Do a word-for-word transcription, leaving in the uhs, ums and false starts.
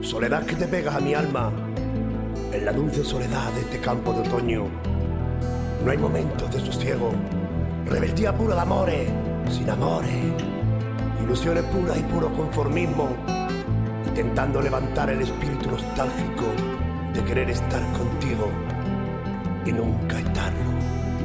Soledad que te pegas a mi alma, en la dulce soledad de este campo de otoño. No hay momentos de sosiego, revestida pura de amores, sin amores, ilusiones puras y puro conformismo, intentando levantar el espíritu nostálgico de querer estar contigo y nunca estarlo.